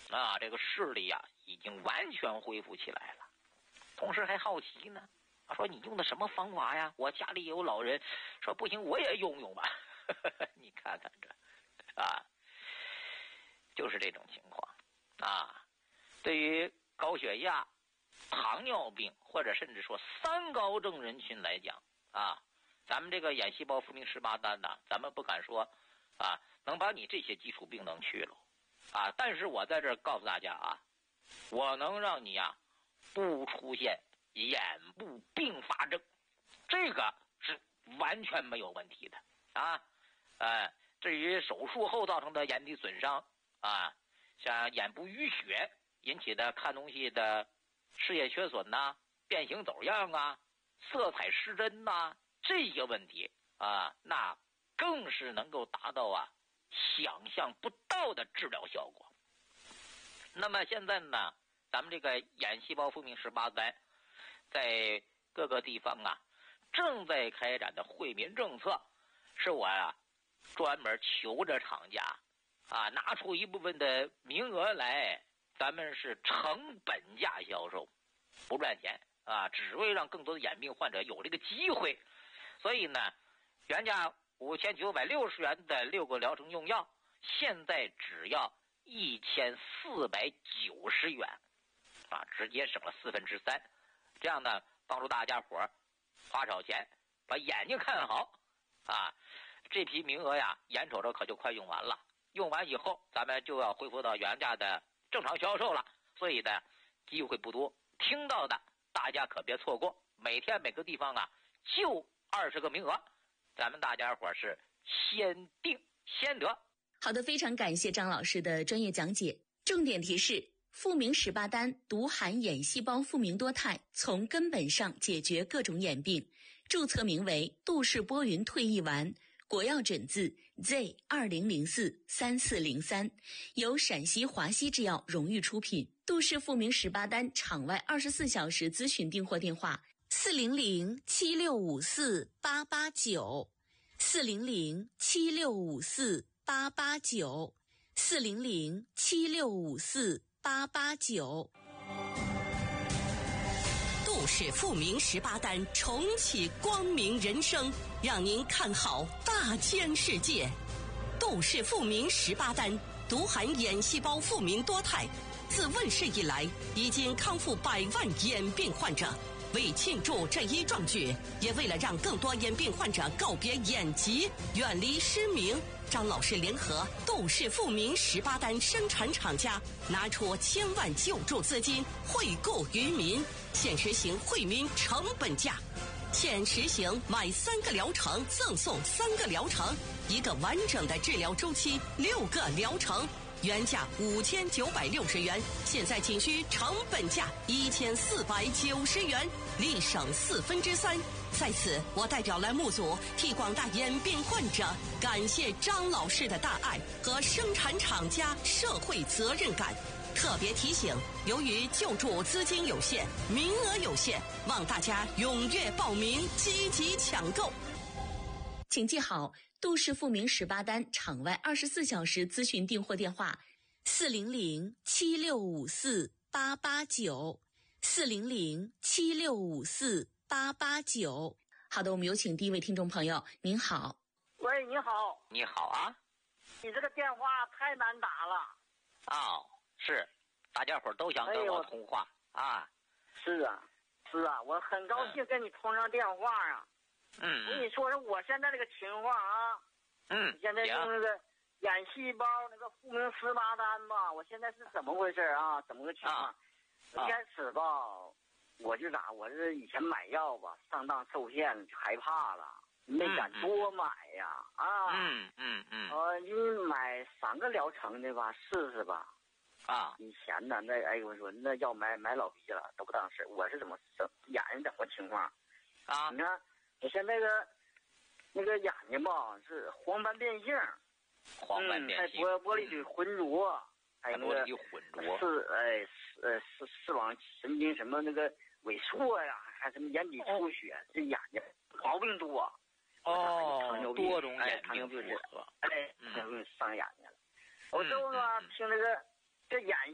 啊，这个视力啊已经完全恢复起来了。同时还好奇呢，说你用的什么方法呀？我家里有老人，说不行我也用用吧。你看看这啊，就是这种情况啊。对于高血压、糖尿病或者甚至说三高症人群来讲啊，咱们这个眼细胞复明18单呢，咱们不敢说啊能把你这些基础病能去了啊，但是我在这儿告诉大家啊，我能让你啊不出现眼部并发症，这个是完全没有问题的啊。至于手术后造成的眼底损伤啊，像眼部淤血引起的看东西的视野缺损呐、变形走样啊、色彩失真呐、这些问题啊，那更是能够达到啊想象不到的治疗效果。那么现在呢，咱们这个眼细胞复明18单在各个地方啊正在开展的惠民政策，是我啊专门求着厂家啊拿出一部分的名额来，咱们是成本价销售，不赚钱啊，只为让更多的眼病患者有这个机会。所以呢，原价5960元的6个疗程用药，现在只要1490元啊，直接省了3/4。这样呢，帮助大家伙花少钱把眼睛看好啊。这批名额呀，眼瞅着可就快用完了，用完以后咱们就要恢复到原价的正常销售了，所以呢机会不多，听到的大家可别错过，每天每个地方啊就20个名额，咱们大家伙是先定先得。 好的，非常感谢张老师的专业讲解。重点提示：复明18单独含眼细胞复明多肽，从根本上解决各种眼病。注册名为杜氏波云退役丸，国药诊字 Z20043403，由陕西华西制药荣誉出品。杜氏复明18单场外24小时咨询订货电话40076548894 40076548894 40076548894。 杜氏复明18单重启光明人生，让您看好大千世界。杜氏复明18单独含眼细胞复明多肽，自问世以来已经康复100万眼病患者。为庆祝这一壮举，也为了让更多眼病患者告别眼疾，远离失明，张老师联合杜氏复明18单生产厂家，拿出1000万救助资金惠顾于民，现实行惠民成本价。现实行买3个疗程赠送3个疗程，1个完整的治疗周期，6个疗程。原价5960元，现在仅需成本价1490元，立省3/4。在此，我代表栏目组替广大眼病患者感谢张老师的大爱和生产厂家社会责任感。特别提醒，由于救助资金有限，名额有限，望大家踊跃报名，积极抢购。 请记好杜氏复明18单场外24小时咨询订货电话40076548894 40076548894。好的，我们有请第一位听众朋友。您好。 喂，你好。 你好啊。 你这个电话太难打了。 哦，是，大家伙都想跟我通话啊。 是啊，我很高兴跟你通上电话啊。我跟你说说我现在这个情况啊。现在用那个眼细胞那个复明18单吧，我现在是怎么回事啊？怎么个情况？一开始吧，我是以前买药吧，上当受骗，害怕了，没敢多买呀。你买3个疗程的吧，试试吧。以前呢，我说那药买老逼了，都不当事。我是眼睛怎么情况？你看我现在那个眼睛吧是黄斑变性，还玻璃体浑浊，还有那个视网神经什么那个萎缩呀，还什么眼底出血，这眼睛毛病多。糖尿病， 多种眼糖尿病复合， 糖尿病伤眼睛了。我之后呢，听这眼